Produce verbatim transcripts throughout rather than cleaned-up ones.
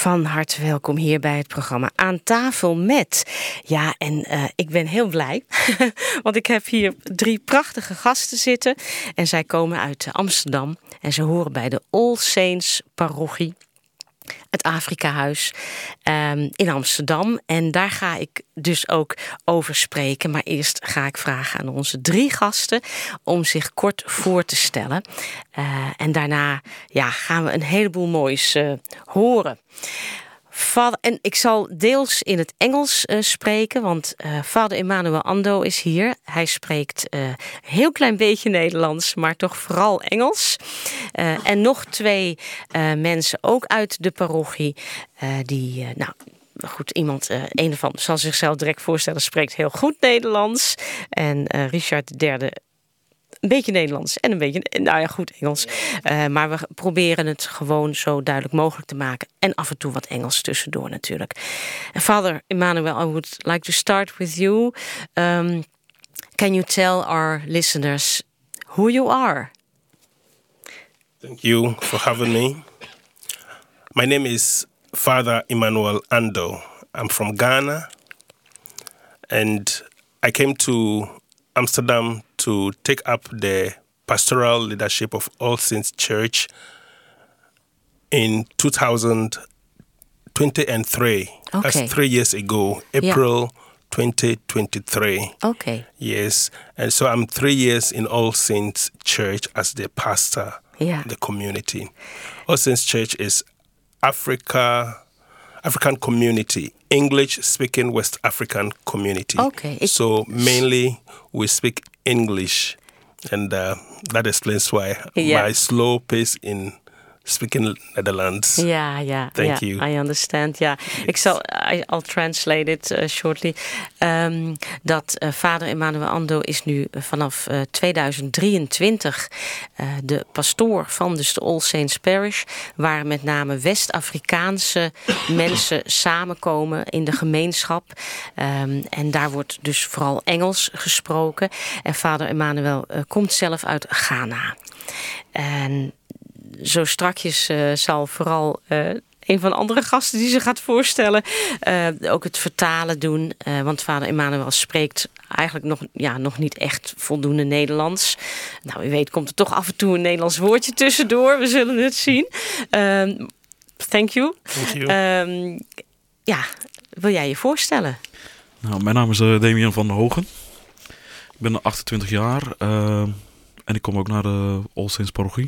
Van harte welkom hier bij het programma Aan tafel met. Ja, en uh, ik ben heel blij, want ik heb hier drie prachtige gasten zitten. En zij komen uit Amsterdam en ze horen bij de All Saints parochie, het Afrikahuis um, in Amsterdam. En daar ga ik dus ook over spreken. Maar eerst ga ik vragen aan onze drie gasten om zich kort voor te stellen. Uh, en daarna ja, gaan we een heleboel moois uh, horen. Vader, en ik zal deels in het Engels uh, spreken, want uh, vader Emmanuel Ando is hier. Hij spreekt uh, een heel klein beetje Nederlands, maar toch vooral Engels. Uh, en nog twee uh, mensen, ook uit de parochie, uh, die, uh, nou... Goed, iemand, uh, een ervan zal zichzelf direct voorstellen, spreekt heel goed Nederlands. En uh, Richard de derde, een beetje Nederlands en een beetje, nou ja, goed Engels. Uh, maar we proberen het gewoon zo duidelijk mogelijk te maken. En af en toe wat Engels tussendoor natuurlijk. En Father Emmanuel, I would like to start with you. Um, can you tell our listeners who you are? Thank you for having me. My name is Father Emmanuel Ando. I'm from Ghana, and I came to Amsterdam to take up the pastoral leadership of All Saints Church in two thousand twenty-three. Okay. That's three years ago, April yeah. twenty twenty-three. Okay. Yes, and so I'm three years in All Saints Church as the pastor yeah. of the community. All Saints Church is Africa, African community, English-speaking West African community. Okay. It, so mainly we speak English, and uh, that explains why yeah. my slow pace in speaking Netherlands. Yeah, yeah. Thank yeah, you. I understand. Yeah, yes. ik zal, I, I'll translate it uh, shortly. Um, dat uh, vader Emmanuel Ando is nu uh, vanaf uh, tweeduizend drieëntwintig uh, de pastoor van dus de All Saints Parish, waar met name West-Afrikaanse mensen samenkomen in de gemeenschap. Um, en daar wordt dus vooral Engels gesproken. En vader Emmanuel uh, komt zelf uit Ghana. En zo strakjes uh, zal vooral uh, een van de andere gasten die ze gaat voorstellen uh, ook het vertalen doen. Uh, want vader Emmanuel spreekt eigenlijk nog, ja, nog niet echt voldoende Nederlands. Nou, u weet, komt er toch af en toe een Nederlands woordje tussendoor. We zullen het zien. Um, thank you. Thank you. Um, ja, wil jij je voorstellen? Nou, mijn naam is uh, Damian van der Hogen. Ik ben achtentwintig jaar uh, en ik kom ook naar de All Saints parochie.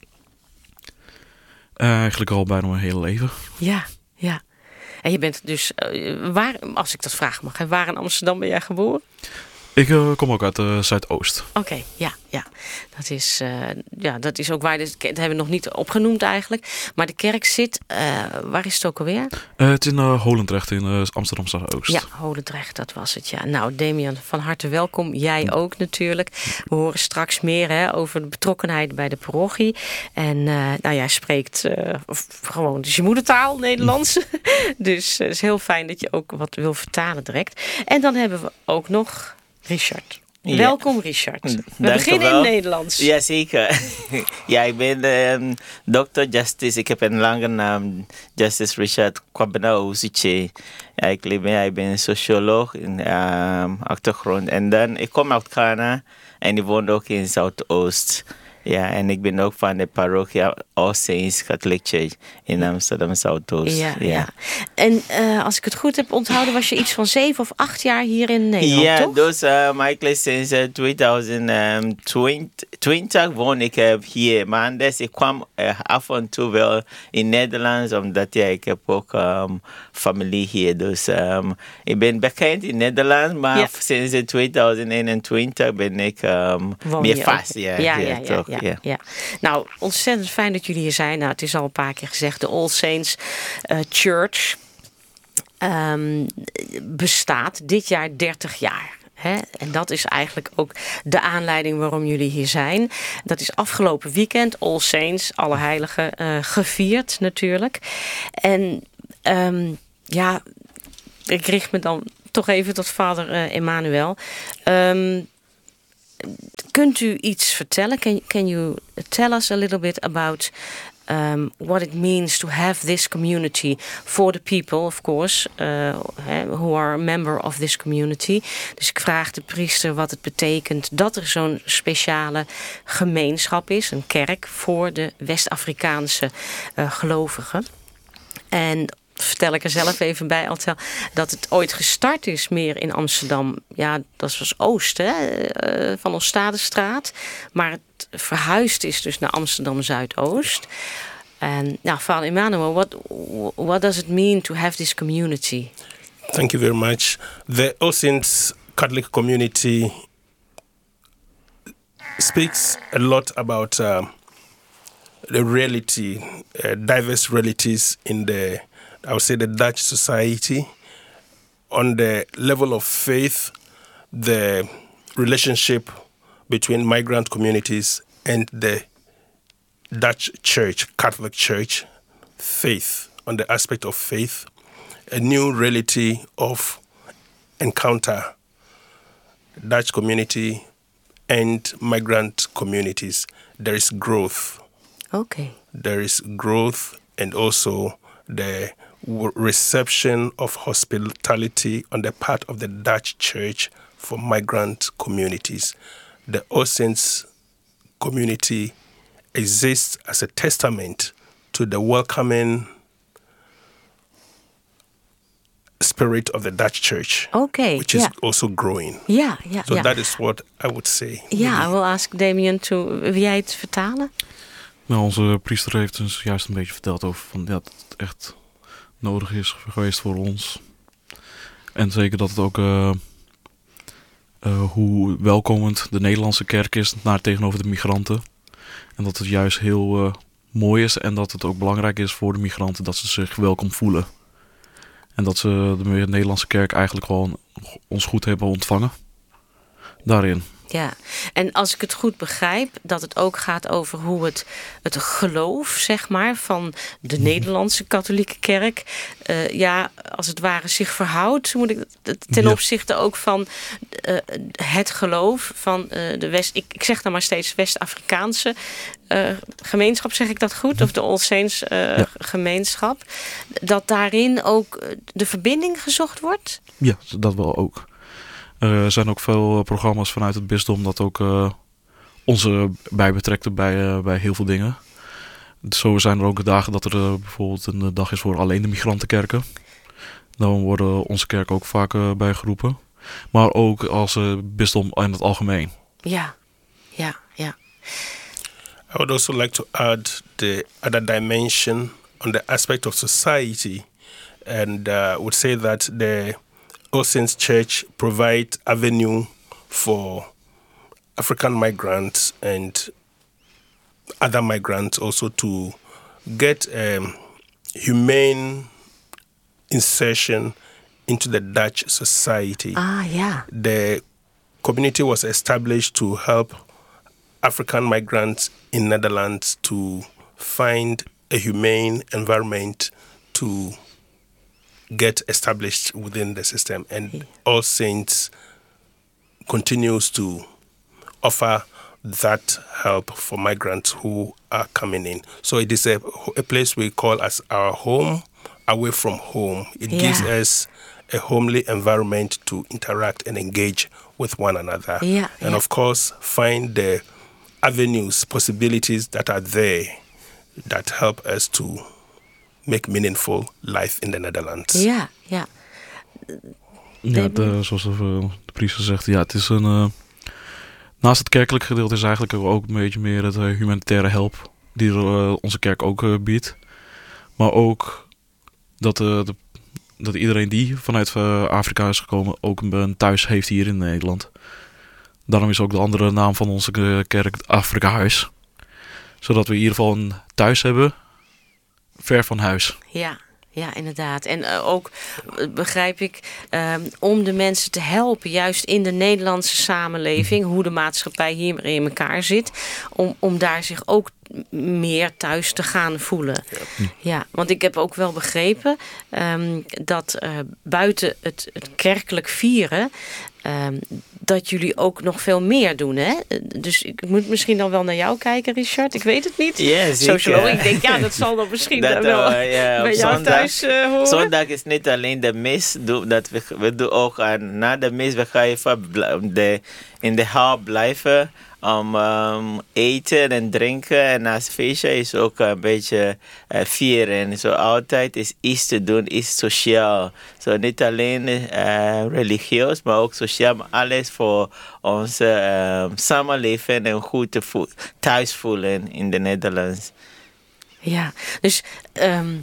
Uh, eigenlijk al bijna mijn hele leven. Ja, ja. En je bent dus, uh, waar, als ik dat vragen mag, waar in Amsterdam ben jij geboren? Ik uh, kom ook uit uh, Zuidoost. Oké, okay, ja, ja. Dat is, uh, ja, dat is ook waar, de, dat hebben we nog niet opgenoemd eigenlijk. Maar de kerk zit, uh, waar is het ook alweer? Uh, het is in uh, Holendrecht in uh, Amsterdam Zuidoost. Ja, Holendrecht, dat was het, ja. Nou, Damian, van harte welkom. Jij ook natuurlijk. We horen straks meer hè, over de betrokkenheid bij de parochie. En uh, nou, jij spreekt uh, gewoon, dus je moedertaal, Nederlands. Dus het uh, is heel fijn dat je ook wat wil vertalen direct. En dan hebben we ook nog Richard. Ja. Welkom Richard. We Dank beginnen in Nederlands. Jazeker. Ja, ik ben um, dokter Justice. Ik heb een lange naam. Justice Richard Kwabena-Ozuche. Ja, ik, ben, ik ben een socioloog in um, achtergrond. En dan, ik kom uit Ghana en ik woon ook in Zuidoost. Ja, en ik ben ook van de parochie All Saints Catholic Church in Amsterdam Zuidoost. Ja, ja. ja. En uh, als ik het goed heb onthouden, was je iets van zeven of acht jaar hier in Nederland, ja, toch? Ja, dus uh, eigenlijk sinds uh, twintig twintig woon ik uh, hier. Maar anders, ik kwam uh, af en toe wel in Nederland, omdat ja, ik heb ook um, familie hier. Dus um, ik ben bekend in Nederland, maar ja. sinds uh, twintig eenentwintig ben ik um, meer vast. Ja, ja, ja, ja, ja, toch, ja, ja. ja. Nou, ontzettend fijn dat jullie hier zijn. Nou, het is al een paar keer gezegd, de All Saints uh, Church um, bestaat dit jaar dertig jaar. Hè? En dat is eigenlijk ook de aanleiding waarom jullie hier zijn. Dat is afgelopen weekend, All Saints, alle heiligen, uh, gevierd natuurlijk. En um, ja, ik richt me dan toch even tot vader uh, Emmanuel. Um, kunt u iets vertellen? Can, can you tell us a little bit about um, what it means to have this community for the people, of course, uh, who are a member of this community. Dus ik vraag de priester wat het betekent dat er zo'n speciale gemeenschap is, een kerk voor de West-Afrikaanse uh, gelovigen. En vertel ik er zelf even bij, Altel, dat het ooit gestart is meer in Amsterdam. Ja, dat was Oost, hè, uh, van Oostvaardersstraat. Maar het verhuisd is dus naar Amsterdam-Zuidoost. En nou, Father Emmanuel, what, what does it mean to have this community? Thank you very much. The All Saints Catholic community speaks a lot about uh, the reality, uh, diverse realities in the, I would say, the Dutch society. On the level of faith, the relationship between migrant communities and the Dutch Church, Catholic Church, faith, on the aspect of faith, a new reality of encounter, Dutch community and migrant communities. There is growth. Okay. There is growth and also the reception of hospitality on the part of the Dutch Church for migrant communities. The All Saints community exists as a testament to the welcoming spirit of the Dutch Church, okay, which is yeah. also growing. Ja, ja, So ja. that is what I would say. Ja, I will ask Damien to, wil jij het vertalen? Nou, onze priester heeft ons juist een beetje verteld over van, ja, dat het echt nodig is geweest voor ons. En zeker dat het ook uh, uh, hoe welkomend de Nederlandse kerk is naar tegenover de migranten. En dat het juist heel uh, mooi is en dat het ook belangrijk is voor de migranten dat ze zich welkom voelen. En dat ze de Nederlandse kerk eigenlijk gewoon ons goed hebben ontvangen. Daarin. Ja, en als ik het goed begrijp, dat het ook gaat over hoe het, het geloof, zeg maar, van de Nederlandse katholieke kerk, uh, ja, als het ware zich verhoudt, moet ik ten Ja. opzichte ook van uh, het geloof van uh, de West, ik, ik zeg dan maar steeds West-Afrikaanse uh, gemeenschap, zeg ik dat goed? Of de All Saints uh, Ja. gemeenschap, dat daarin ook de verbinding gezocht wordt? Ja, dat wel ook. Uh, er zijn ook veel programma's vanuit het bisdom dat ook uh, ons uh, bij betrekt bij, uh, bij heel veel dingen. Zo zijn er ook dagen dat er uh, bijvoorbeeld een dag is voor alleen de migrantenkerken. Dan worden onze kerken ook vaak uh, bijgeroepen. Maar ook als uh, bisdom in het algemeen. Ja, ja, ja. I would also like to add the other dimension on the aspect of society, and uh, would say that the All Saints Church provide avenue for African migrants and other migrants also to get um, humane insertion into the Dutch society. Ah, ja. The community was established to help African migrants in Netherlands to find a humane environment to get established within the system. And Yeah. All Saints continues to offer that help for migrants who are coming in. So it is a, a place we call as our home, away from home. It Yeah. gives us a homely environment to interact and engage with one another. Yeah, and yeah. of course, find the avenues, possibilities that are there that help us to make meaningful life in the Netherlands. Ja, ja. Ja, de, zoals de, de priester zegt, ja, het is een... Uh, naast het kerkelijke gedeelte is eigenlijk ook een beetje meer het uh, humanitaire help die uh, onze kerk ook uh, biedt. Maar ook dat, uh, de, dat iedereen die vanuit uh, Afrika is gekomen ook een, een thuis heeft hier in Nederland. Daarom is ook de andere naam van onze uh, kerk Afrika Huis. Zodat we in ieder geval een thuis hebben, ver van huis. Ja, ja, inderdaad. En uh, ook uh, begrijp ik, um, om de mensen te helpen, juist in de Nederlandse samenleving, hoe de maatschappij hier in elkaar zit, om, om daar zich ook meer thuis te gaan voelen. Ja, ja, want ik heb ook wel begrepen um, dat uh, buiten het, het kerkelijk vieren, um, dat jullie ook nog veel meer doen, hè? Dus ik moet misschien dan wel naar jou kijken, Richard. Ik weet het niet. Ja, Socioloog. Ik denk, ja, dat zal dan misschien dat, wel uh, ja, bij jou zondag, thuis uh, horen. Zondag is niet alleen de mis. Dat we, we doen ook aan, na de mis, we gaan even de, in de hal blijven. Om um, eten en drinken. En naast feestje is ook een beetje uh, vieren. Zo altijd is iets te doen, iets sociaal. Zo niet alleen uh, religieus, maar ook sociaal. Maar alles voor onze uh, samenleving en goed te vo- thuis voelen in de Nederlands. Ja, dus um,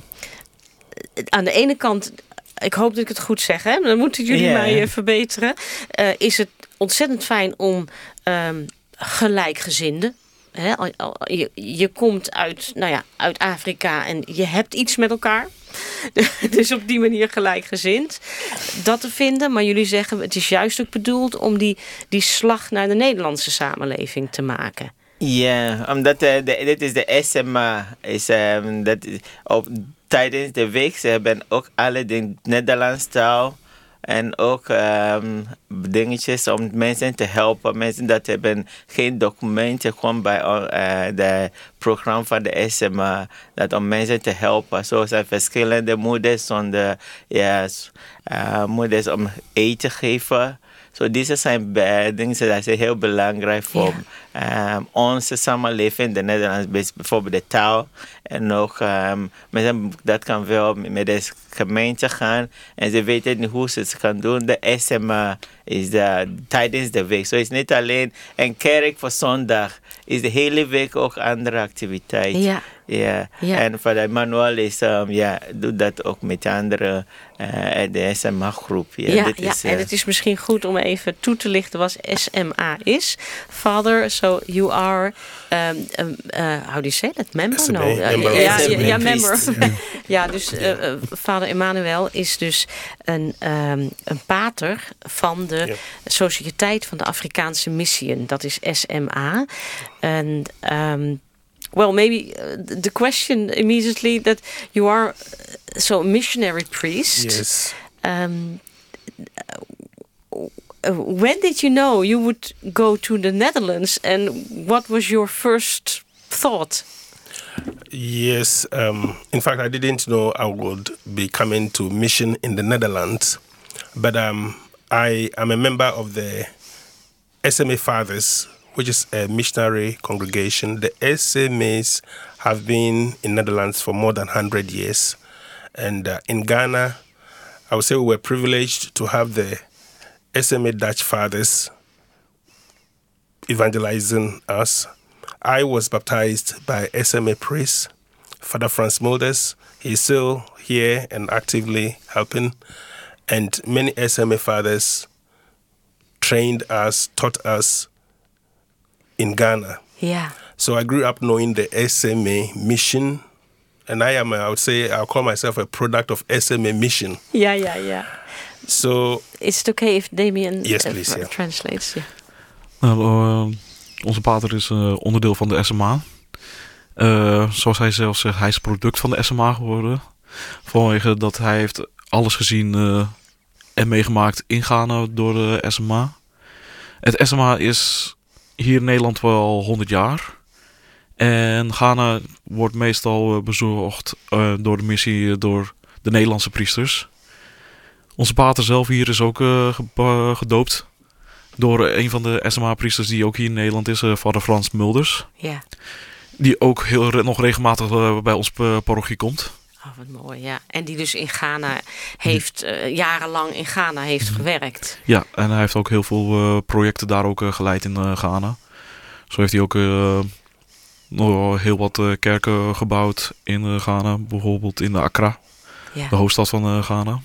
aan de ene kant, ik hoop dat ik het goed zeg, hè? Dan moeten jullie yeah. mij uh, verbeteren. Uh, is het ontzettend fijn om um, gelijkgezinden. Hè? Je, je komt uit, nou ja, uit Afrika en je hebt iets met elkaar. Dus op die manier gelijkgezind dat te vinden. Maar jullie zeggen, het is juist ook bedoeld om die, die slag naar de Nederlandse samenleving te maken. Ja, omdat uh, dit is de S M A. Is, um, dat, op, tijdens de week ze hebben ook alle de Nederlandse taal. En ook um, dingetjes om mensen te helpen. Mensen dat hebben geen documenten. Gewoon bij uh, de programma van de S M A. Dat om mensen te helpen. Zo zijn verschillende moeders zonder ja, uh, moeders om eten te geven. So deze zijn dingen die zijn heel belangrijk voor yeah. um, onze samenleving in de Nederlands, bijvoorbeeld de taal. En ook um, mensen, dat kan wel met de gemeente gaan en ze weten niet hoe ze het gaan doen. De S M A is de, tijdens de week. So het is niet alleen een kerk voor zondag, is de hele week ook andere activiteiten. Ja. Ja, ja. En Vader Emmanuel is, um, ja, doet dat ook met andere, uh, de S M A-groep. Ja, ja, dit ja. is, uh, en het is misschien goed om even toe te lichten wat S M A is. Father, so you are, um, um, uh, how do you say that? Member? S M A, No. member. Uh, ja, S M A, ja, ja, member. ja. ja, dus uh, uh, Vader Emmanuel is dus een, um, een pater van de ja. Sociëteit van de Afrikaanse Missieën. Dat is S M A. En... Um, Well, maybe uh, the question immediately that you are uh, so a missionary priest. Yes. Um, uh, when did you know you would go to the Netherlands, and what was your first thought? Yes. Um, in fact, I didn't know I would be coming to mission in the Netherlands, but um, I am a member of the S M A Fathers, which is a missionary congregation. The S M As have been in Netherlands for more than one hundred years. And uh, in Ghana, I would say we were privileged to have the S M A Dutch Fathers evangelizing us. I was baptized by S M A priest, Father Franz Mulders. He's still here and actively helping. And many S M A fathers trained us, taught us in Ghana. Yeah. So I grew up knowing the S M A mission, and I am, I would say, I'll call myself a product of S M A mission. Yeah, yeah, yeah. So is it okay if Damien yes, please, uh, yeah. translates? Yeah. Nou, uh, onze pater is uh, onderdeel van de S M A. Uh, zoals hij zelf zegt, hij is product van de S M A geworden. Vanwege dat hij heeft alles gezien uh, en meegemaakt in Ghana door de S M A. Het S M A is hier in Nederland wel honderd jaar. En Ghana wordt meestal bezorgd uh, door de missie door de Nederlandse priesters. Onze pater zelf hier is ook uh, ge- gedoopt door een van de S M A-priesters die ook hier in Nederland is, uh, Vader Frans Mulders. Ja. Die ook heel, nog regelmatig uh, bij ons uh, parochie komt. Oh, wat mooi, ja. En die dus in Ghana heeft, uh, jarenlang in Ghana heeft gewerkt. Ja, en hij heeft ook heel veel uh, projecten daar ook uh, geleid in uh, Ghana. Zo heeft hij ook uh, nog heel wat uh, kerken gebouwd in uh, Ghana. Bijvoorbeeld in Accra, ja. de hoofdstad van uh, Ghana.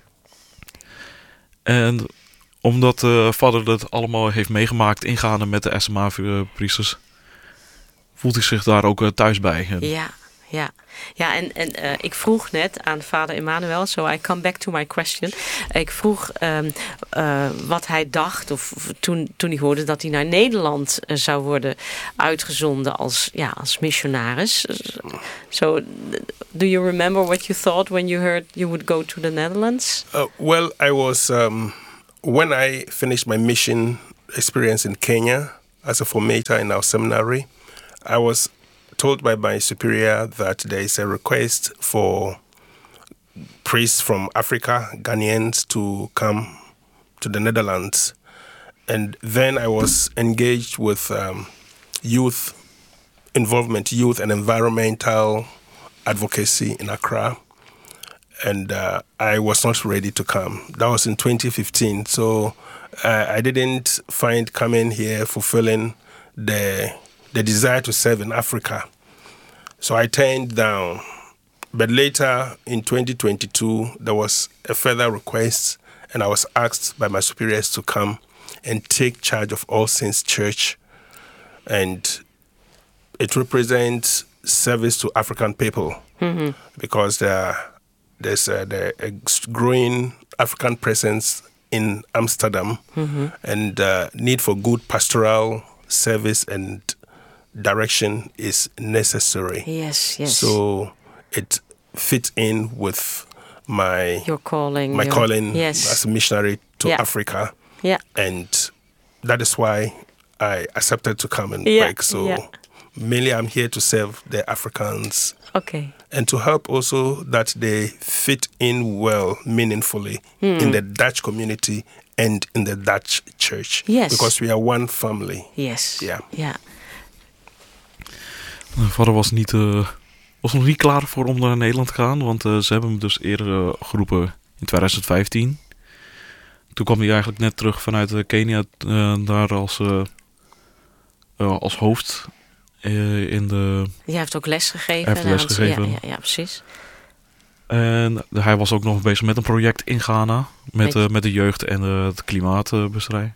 En omdat uh, vader dat allemaal heeft meegemaakt in Ghana met de S M A-priesters, voelt hij zich daar ook uh, thuis bij. Ja, ja. Ja, en, en uh, ik vroeg net aan vader Emmanuel, so I come back to my question. Ik vroeg um, uh, wat hij dacht, of, of toen, toen hij hoorde dat hij naar Nederland uh, zou worden uitgezonden als, ja, als missionaris. So, do you remember what you thought when you heard you would go to the Netherlands? Uh, well, I was, um, when I finished my mission experience in Kenya as a formator in our seminary. I was told by my superior that there is a request for priests from Africa, Ghanaians, to come to the Netherlands. And then I was engaged with um, youth involvement, youth and environmental advocacy in Accra. And uh, I was not ready to come. That was in twenty fifteen. So uh, I didn't find coming here fulfilling the, the desire to serve in Africa. So I turned down. But later in twenty twenty-two, there was a further request, and I was asked by my superiors to come and take charge of All Saints Church. And it represents service to African people, mm-hmm. because there, there's a, there, a growing African presence in Amsterdam, mm-hmm. and uh, need for good pastoral service and direction is necessary. Yes, yes. So it fits in with my your calling, my your, calling yes. as a missionary to yeah. Africa. Yeah, and that is why I accepted to come and yeah. work. So yeah. mainly I'm here to serve the Africans. Okay. And to help also that they fit in well, meaningfully, hmm. in the Dutch community and in the Dutch church. Yes. Because we are one family. Yes. Yeah. Ja. Mijn vader was, niet, uh, was nog niet klaar voor om naar Nederland te gaan. Want uh, ze hebben hem dus eerder uh, geroepen in twintig vijftien. Toen kwam hij eigenlijk net terug vanuit uh, Kenia. Uh, daar als, uh, uh, als hoofd. Uh, in de... Jij heeft ook les gegeven. Hij heeft les gegeven. Ja, ja, ja, precies. En hij was ook nog bezig met een project in Ghana. Met, uh, met de jeugd en uh, het klimaatbestrijding.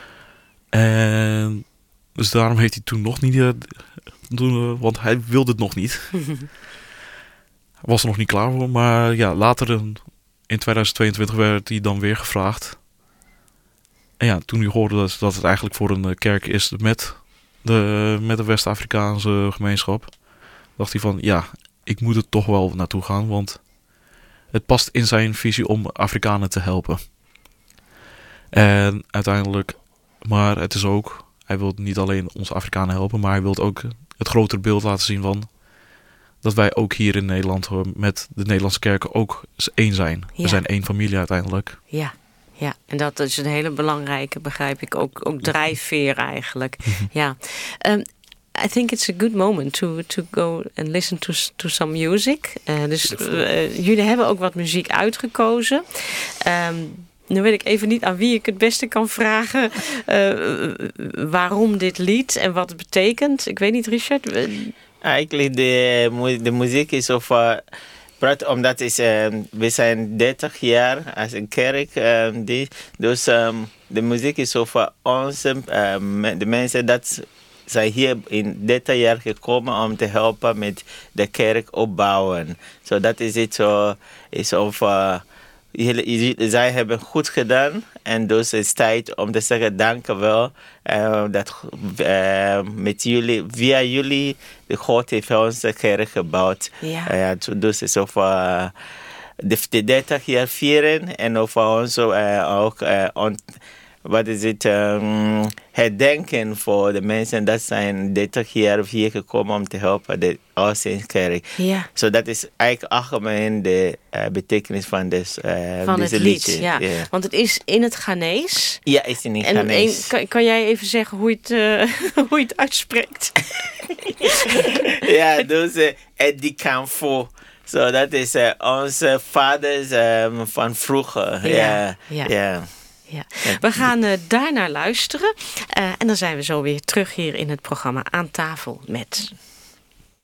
En dus daarom heeft hij toen nog niet... Uh, doen, uh, want hij wilde het nog niet. Was er nog niet klaar voor. Maar ja, later in, in twintig tweeëntwintig werd hij dan weer gevraagd. En ja, toen hij hoorde dat, dat het eigenlijk voor een uh, kerk is met de, met de West-Afrikaanse gemeenschap, dacht hij van, ja, ik moet er toch wel naartoe gaan, want het past in zijn visie om Afrikanen te helpen. En uiteindelijk, maar het is ook, hij wil niet alleen onze Afrikanen helpen, maar hij wil ook het grotere beeld laten zien van dat wij ook hier in Nederland met de Nederlandse kerken ook één zijn. Ja. We zijn één familie uiteindelijk. Ja. Ja, en dat is een hele belangrijke, begrijp ik, ook, ook drijfveer eigenlijk. Ja. Um, I think it's a good moment to, to go and listen to, to some music. Uh, dus uh, jullie hebben ook wat muziek uitgekozen. Um, nu weet ik even niet aan wie ik het beste kan vragen uh, waarom dit lied en wat het betekent. Ik weet niet, Richard? Eigenlijk de, de muziek is over... Omdat is, um, we zijn dertig jaar als een kerk. Um, die, dus um, de muziek is over onze, um, de mensen dat zijn hier in dertig jaar gekomen om te helpen met de kerk opbouwen. Zo so dat is het zo, is over, zij hebben goed gedaan en dus het is tijd om te zeggen dank wel. Uh, dat uh, met jullie, via jullie, de God heeft onze kerk gebouwd. Ja. Uh, dus het is over uh, de, de dertig jaar vieren en over ons uh, ook uh, on, wat is het, um, herdenken voor de mensen dat zijn dertig jaar hier gekomen om te helpen de All Saints Kerk. Ja. So dat is eigenlijk algemeen de uh, betekenis van, des, uh, van deze het lied. liedje. Ja. Yeah. Want het is in het Ghanese. Ja, is in het Ghanese. En kan, kan jij even zeggen hoe je het, uh, hoe je het uitspreekt? Ja, dus uh, Eddie Kamfo. So dat is uh, onze vaders um, van vroeger. Ja. Ja. Ja. Ja. Ja. We gaan uh, daarnaar luisteren. Uh, en dan zijn we zo weer terug hier in het programma Aan Tafel met...